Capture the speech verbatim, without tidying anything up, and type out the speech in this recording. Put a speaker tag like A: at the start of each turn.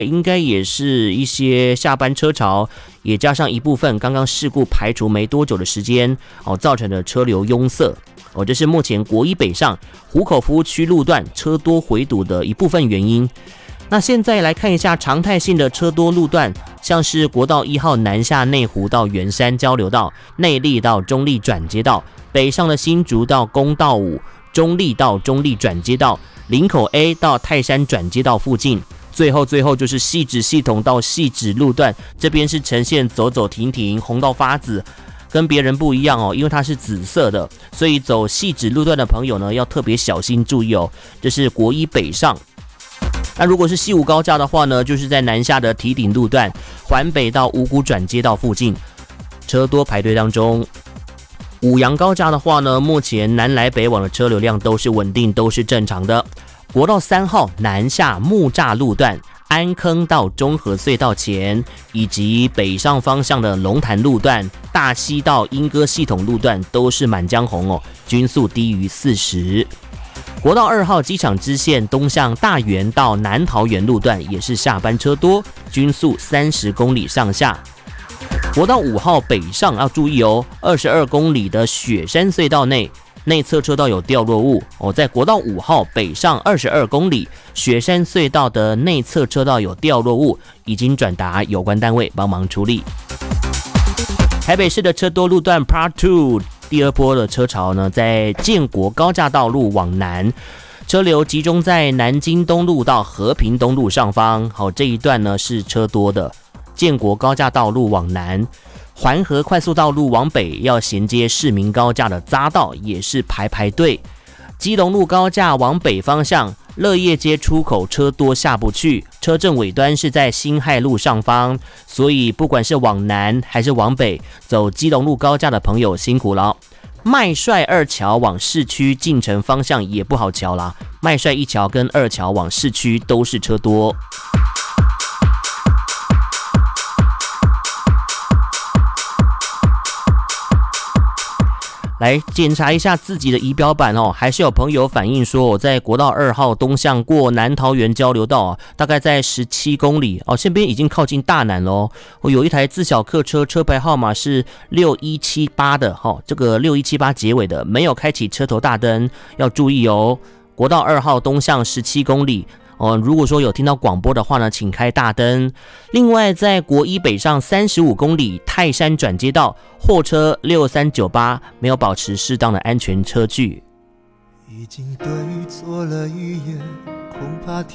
A: 应该也是一些下班车潮，也加上一部分刚刚事故排除没多久的时间哦，造成的车流拥塞哦，这是目前国一北上湖口服务区路段车多回堵的一部分原因。那现在来看一下常态性的车多路段，像是国道一号南下内湖到圆山交流道，内壢到中壢转接道，北上的新竹到公道五，中壢到中壢转接道，林口 A 到泰山转接道附近。最后最后就是汐止系统到汐止路段，这边是呈现走走停停，红到发紫，跟别人不一样哦，因为它是紫色的，所以走汐止路段的朋友呢要特别小心注意哦。这是国一北上。那如果是西武高架的话呢，就是在南下的堤顶路段，环北到五股转接道附近，车多排队当中。五杨高架的话呢，目前南来北往的车流量都是稳定，都是正常的。国道三号南下木栅路段，安坑到中和隧道前，以及北上方向的龙潭路段、大溪到莺歌系统路段都是满江红哦，均速低于四十。国道二号机场支线东向大园到南桃园路段也是下班车多，均速三十公里上下。国道五号北上要注意哦，二十二公里的雪山隧道内内侧车道有掉落物哦，在国道五号北上二十二公里雪山隧道的内侧车道有掉落物，已经转达有关单位帮忙处理。台北市的车多路段 Part 二。第二波的车潮呢，在建国高架道路往南，车流集中在南京东路到和平东路上方。好，这一段呢是车多的。建国高架道路往南，环河快速道路往北要衔接市民高架的匝道也是排排队。基隆路高架往北方向，乐业街出口车多下不去，车阵尾端是在辛亥路上方，所以不管是往南还是往北走基隆路高架的朋友辛苦了。麦帅二桥往市区进城方向也不好瞧啦，麦帅一桥跟二桥往市区都是车多。来检查一下自己的仪表板哦，还是有朋友反映说，我在国道二号东向过南桃园交流道、啊、大概在十七公里哦，这边已经靠近大南了哦。我有一台自小客车，车牌号码是六一七八的哈、哦，这个六一七八结尾的，没有开启车头大灯，要注意哦。国道二号东向十七公里。哦，如果说有听到广播的话呢，请开大灯。另外，在国一北上三十五公里泰山转接道，货车六三九八没有保持适当的安全车距。
B: 已经对错了语言，恐怕